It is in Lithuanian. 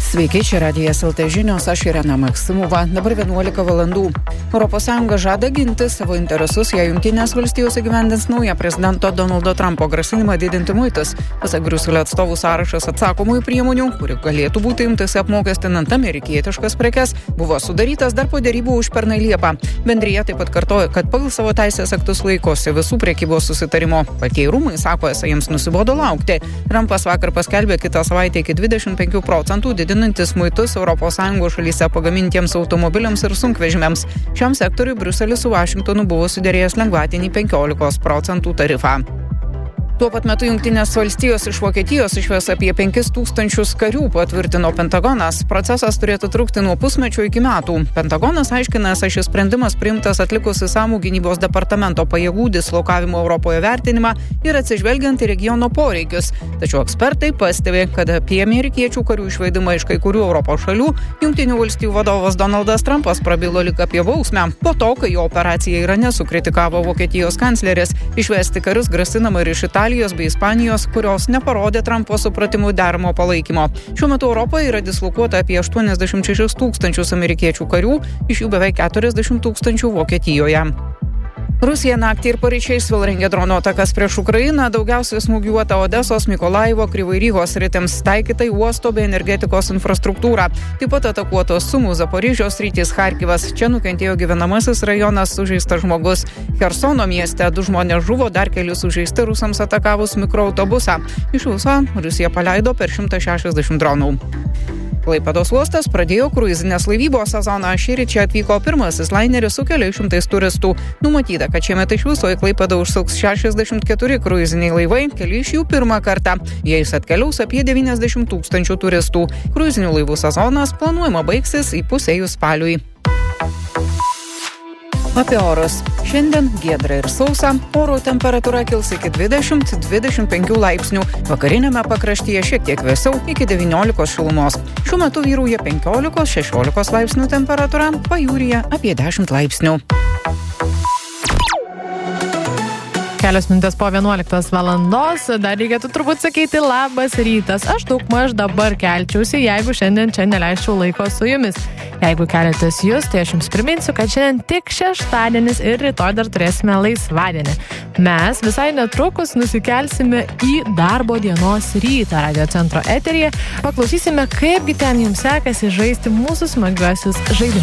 Sveiki, čia Radijas LT žinios, aš Irena Maksimova, dabar 11 valandų. ES žada ginti savo interesus, jei Jungtinės valstijos įgyvendins naują prezidento Donaldo Trumpo grasinimą didinti muitus. Pasak Briuselio atstovų sąrašas atsakomųjų priemonių, kuri galėtų būti imtasi apmokestinant amerikietiškas prekes, buvo sudarytas dar po derybų užpernai Liepą. Bendrija taip pat kartoja, kad pagal savo teisės aktus laikosi visų prekybos susitarimo. Baltieji rūmai sako, esą jiems nusibodo laukti. Trumpas vakar paskelbė kitą savaitę iki 25% didinantis muitus ES šalyse pagamintiems automobiliams ir sunkvežimiams. Šiam sektoriui Briuselis su Vašingtonu buvo suderėjęs lengvatinį 15% tarifą. Tuo pat metu Jungtinės valstijos iš Vokietijos išves apie 5000 karių, patvirtino Pentagonas. Procesas turėtų trukti nuo pusmečio iki metų. Pentagonas aiškina, esą šis sprendimas priimtas atlikus išsamų gynybos departamento pajėgų dislokavimo Europoje vertinimą ir atsižvelgiant į regiono poreikius. Tačiau ekspertai pastebi, kad apie amerikiečių karių išvedimą iš kai kurių Europos šalių Jungtinių valstijų vadovas Donaldas Trumpas prabilo lyg apie bausmę. Po to, kai jo operaciją Irane sukritikavo Vokietijos kancleris, išvesti karius grasinama ir iš Italijos bei Ispanijos, kurios neparodė Trumpo supratimų deramo palaikymo. Šiuo metu Europoje yra dislokuota apie 86 000 amerikiečių karių, iš jų beveik 40 000 Vokietijoje. Rusija naktį ir paryčiais vėl rengė dronų atakas prieš Ukrainą, daugiausiai smūgiuota Odesos, Mykolaivo, Kryvyi-Rygos sritims, taikytai uosto bei energetikos infrastruktūrą. Taip pat atakuotos Sumų, Zaporižės sritys, Charkivas. Čia nukentėjo gyvenamasis rajonas, sužeistas žmogus. Chersono mieste 2 žmonės žuvo, dar keli sužeisti rusams atakavus mikroautobusą. Iš viso Rusija paleido per 160 dronų. Klaipėdos uostas pradėjo kruizinės laivybos sezoną. Šįryt čia atvyko pirmasis laineris su keliais šimtais turistų. Numatyta, kad šiemet iš viso į Klaipėdą užsuks 64 kruiziniai laivai, keli iš jų pirmą kartą. Jais atkeliaus apie 90 000 turistų. Kruizinių laivų sezonas planuojama baigsis įpusėjus spaliui. Apie orus. Šiandien giedra ir sausa, oro temperatūra kils iki 20-25 laipsnių, vakariniame pakraštyje šiek tiek vėsiau iki 19 šilumos. Šiuo metu vyrauja 15-16 laipsnių temperatūra, pajūryje apie 10 laipsnių. Kelios minutės po 11 valandos, dar reikėtų turbūt sakyti labas rytas. Aš daugmaž dabar kelčiausi, jeigu šiandien čia neleisčiau laiko su jumis. Jeigu keliatės jūs, tai aš jums priminsiu, kad šiandien tik šeštadienis ir rytoj dar turėsime laisvadienį. Mes visai netrukus nusikelsime į darbo dienos rytą Radio Centro eteryje. Paklausysime, kaipgi ten jums sekasi žaisti mūsų smagiuosius žaidimus.